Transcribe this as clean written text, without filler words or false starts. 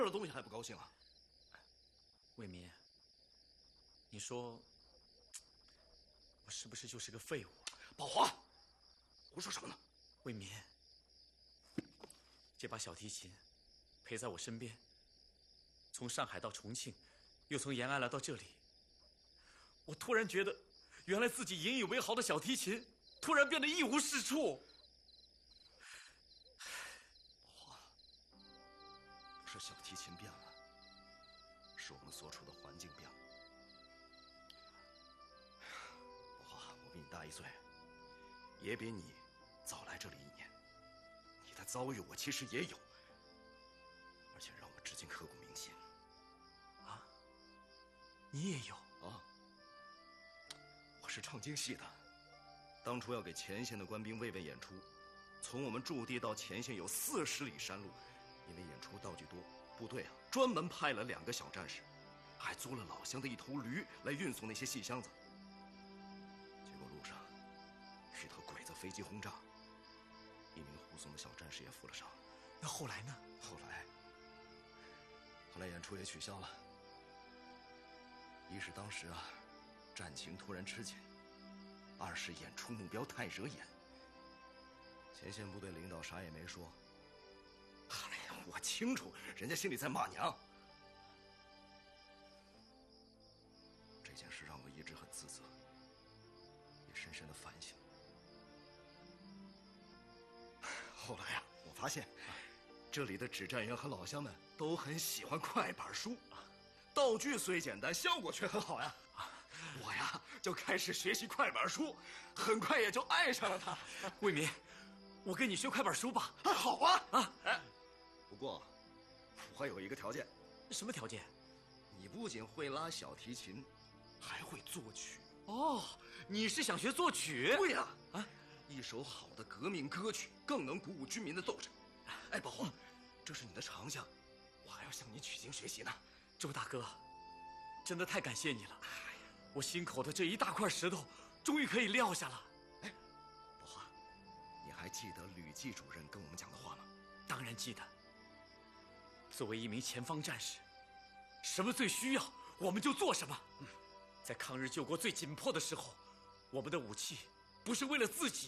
这东西还不高兴啊？ 卫民，你说我是不是就是个废物？ 宝华，胡说什么呢？ 卫民，这把小提琴陪在我身边，从上海到重庆，又从延安来到这里，我突然觉得，原来自己引以为豪的小提琴，突然变得一无是处。 宝华，不是小提琴变了，是我们所处的环境变了。宝华，我比你大1岁，也比你早来这里1年，你的遭遇我其实也有，而且让我至今刻骨铭心。 啊，你也有啊？我是唱京戏的，当初要给前线的官兵慰问演出，从我们驻地到前线有40里山路，因为演出道具多，部队专门派了2个小战士，还租了老乡的1头驴来运送那些细箱子。结果路上遇到鬼子飞机轰炸，1名护送的小战士也负了伤。 那后来呢？ 后来演出也取消了。一是当时战情突然吃紧；2是演出目标太惹眼。前线部队领导啥也没说。哎呀，我清楚，人家心里在骂娘。这件事让我一直很自责，也深深的反省。后来我发现，这里的指战员和老乡们都很喜欢快板书，道具虽简单，效果却很好呀。我就开始学习快板书，很快也就爱上了它。 卫民，我跟你学快板书吧。 好啊！不过我还有一个条件。 什么条件？ 你不仅会拉小提琴，还会作曲。 哦，你是想学作曲？ 对呀！一首好的革命歌曲更能鼓舞军民的斗志。哎，宝华，这是你的长项，我还要向你取经学习呢。 周大哥，真的太感谢你了！我心口的这一大块石头，终于可以撂下了。 哎，宝华，你还记得吕季主任跟我们讲的话吗？ 当然记得。作为一名前方战士，什么最需要，我们就做什么。在抗日救国最紧迫的时候，我们的武器不是为了自己，